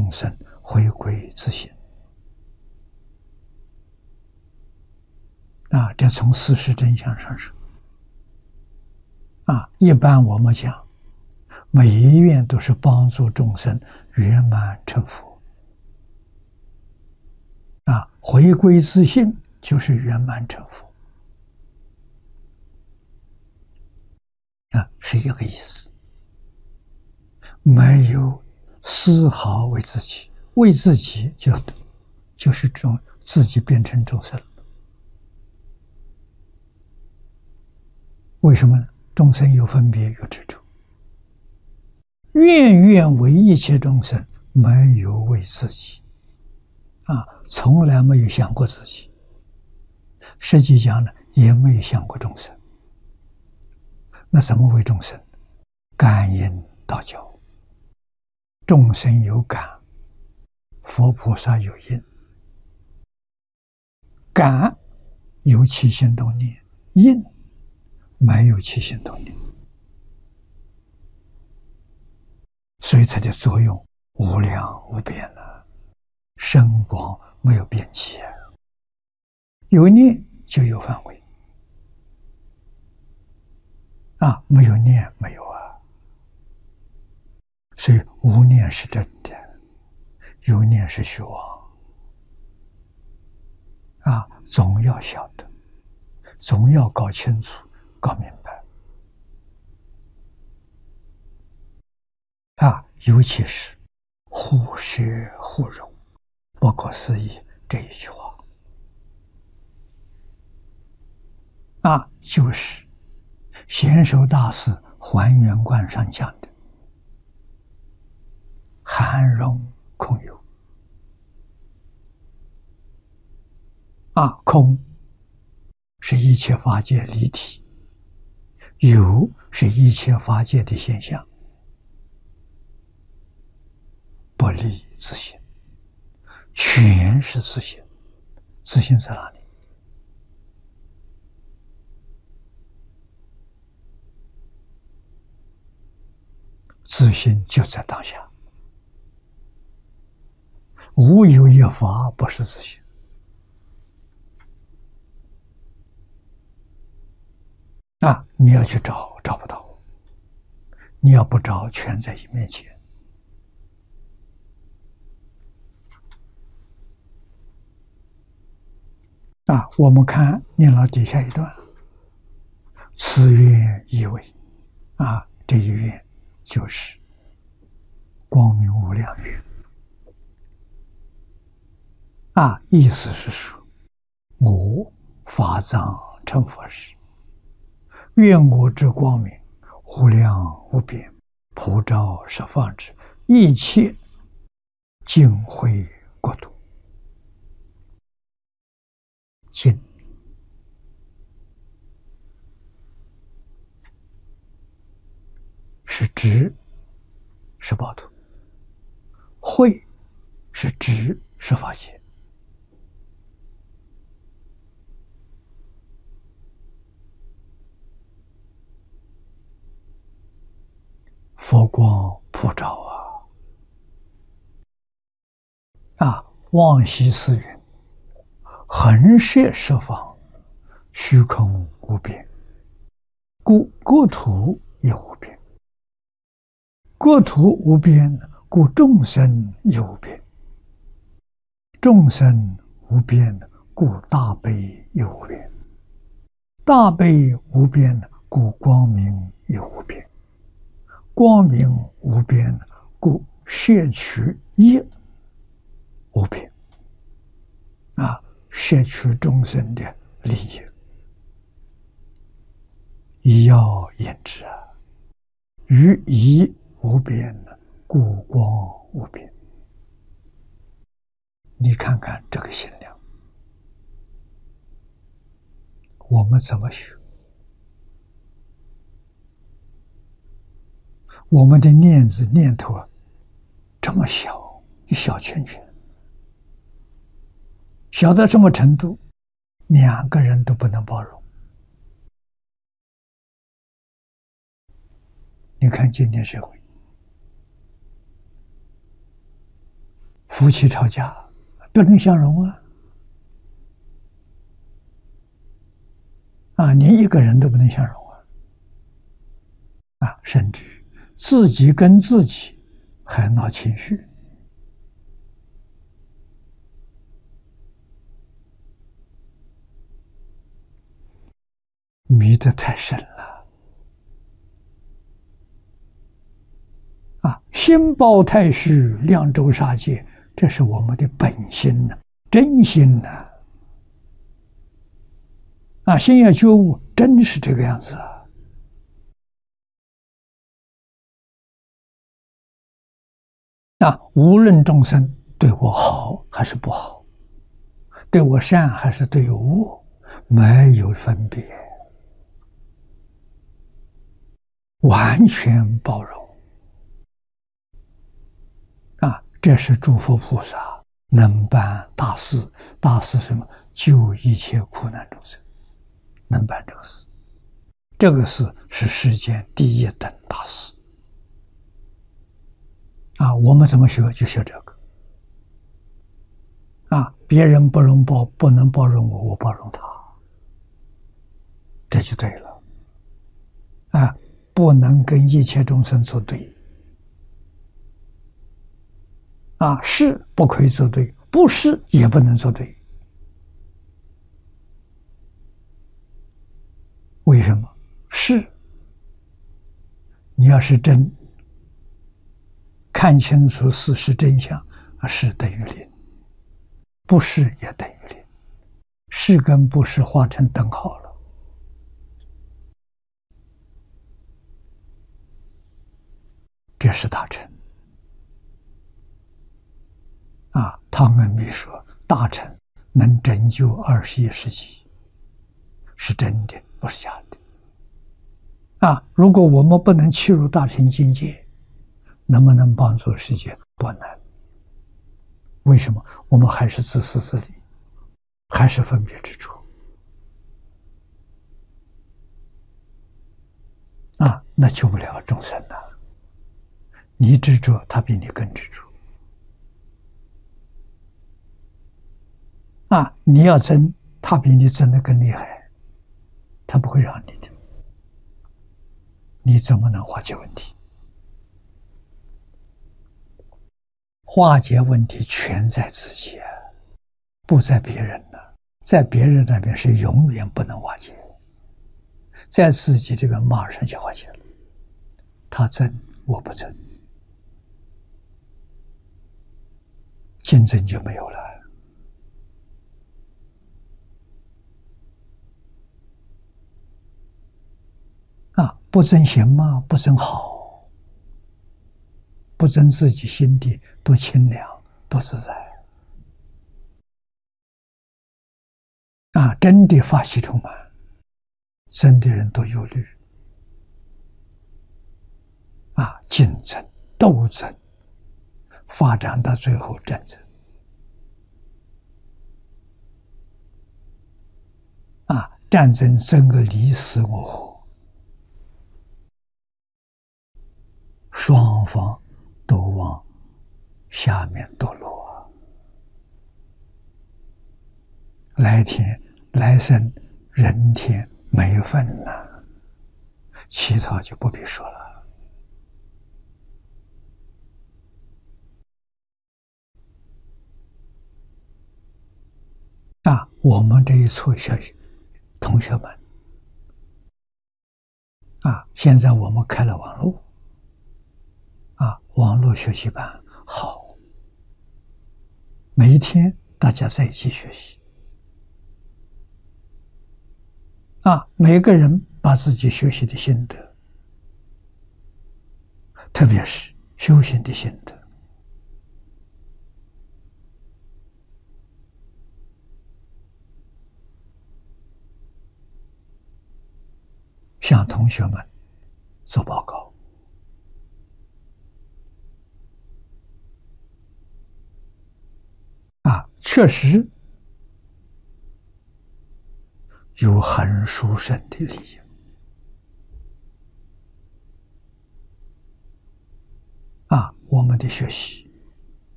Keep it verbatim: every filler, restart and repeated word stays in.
众生回归自性。啊，这从事实真相上说，啊，一般我们讲，每一愿都是帮助众生圆满成佛。啊，回归自性就是圆满成佛。啊，是一个意思，没有丝毫为自己，为自己就就是众自己变成众生了。为什么呢？众生有分别，有执着，愿愿为一切众生，没有为自己，啊，从来没有想过自己。实际上呢，也没有想过众生。那怎么为众生？感应道交，众生有感，佛菩萨有应。感有起心动念，应没有起心动念，所以它的作用无量无边了，深广没有边际。有念就有范围，啊，没有念没有啊。所以无念是真的，有念是虚妄。啊，总要晓得，总要搞清楚、搞明白。啊，尤其是互舍互融，不可思议这一句话。啊，就是贤首大师还原观上讲的含容空有。啊，空是一切法界离体，有是一切法界的现象，不离自性，全是自性。自性在哪里？自性就在当下，无有一法不是自性。啊，你要去找，找不到；你要不找，全在你面前。啊，我们看念了底下一段，此愿意为，啊，这一愿就是光明无量愿。啊，意思是说，我法藏成佛时，愿我之光明无量无边，普照十方之一切净慧国土。净是指十报土，慧是指十法界。佛光普照啊！啊，往昔四云，横摄十方，虚空无边，故国土也无边。国土无边，故众生也无边。众生无边，故大悲也无边。大悲无边，故光明也无边。光明无边，故摄取业无边。啊，摄取众生的利益，以要言之啊，于义无边，故光无边。你看看这个心量，我们怎么学？我们的念子念头这么小，一小圈圈，小到什么程度？两个人都不能包容。你看今天社会， 夫妻吵架不能相容啊！啊，连一个人都不能相容啊！啊，甚至于自己跟自己还闹情绪，迷得太深了啊！心包太虚，量周杀戒，这是我们的本心呐、真心呐！啊，心要觉悟，真是这个样子啊！啊，无论众生对我好还是不好，对我善还是对我恶，没有分别，完全包容。啊，这是诸佛菩萨能办大事。大事什么？救一切苦难众生，能办这个事。这个事是世间第一等大事。啊，我们怎么学就学这个。啊，别人不容包，不能包容我，我包容他，这就对了。啊，不能跟一切众生作对。啊，是不可以作对，不是也不能作对。为什么？是，你要是真看清楚事实真相，啊，是等于零，不是也等于零，是跟不是画成等号了。这是大乘。啊，汤恩比说，大乘能拯救二十一世纪，是真的，不是假的。啊，如果我们不能切入大乘境界，能不能帮助世界？不能。为什么？我们还是自私自利，还是分别执着。啊，那救不了众生了。你执着，他比你更执着。啊，你要争，他比你争得更厉害，他不会让你的。你怎么能化解问题？化解问题全在自己啊，不在别人了。在别人那边是永远不能化解，在自己这边马上就化解了。他争，我不争，竞争就没有了。啊，不争行吗？不争好。不争自己心地多清凉，多自在。啊，真的法喜充满，真的人多忧虑。啊，竞争、斗争，发展到最后战争。啊，战争争个你死我活，双方都往下面堕落啊！来天来生人天没份呐、啊，其他就不必说了。啊，我们这一撮小同学们啊，现在我们开了网络。啊，网络学习班好，每一天大家在一起学习。啊，每个人把自己学习的心得，特别是修行的心得，向同学们做报告。啊，确实有很殊胜的利益。啊，我们的学习